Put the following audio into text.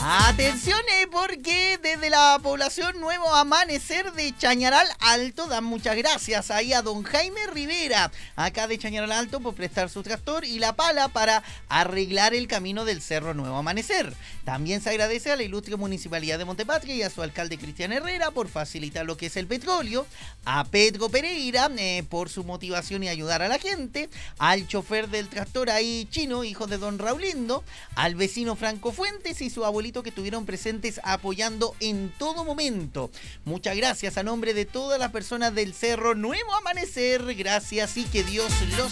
Atención, porque desde la población Nuevo Amanecer de Chañaral Alto dan muchas gracias ahí a don Jaime Rivera, acá de Chañaral Alto, por prestar su tractor y la pala para arreglar el camino del Cerro Nuevo Amanecer. También se agradece a la ilustre Municipalidad de Montepatria y a su alcalde Cristian Herrera por facilitar lo que es el petróleo, a Pedro Pereira por su motivación y ayudar a la gente, al chofer del tractor ahí chino, hijo de don Raulindo, al vecino Franco Fuentes y su abuelito que estuvieron presentes apoyando en todo momento. Muchas gracias a nombre de todas las personas del Cerro Nuevo Amanecer, gracias y que Dios los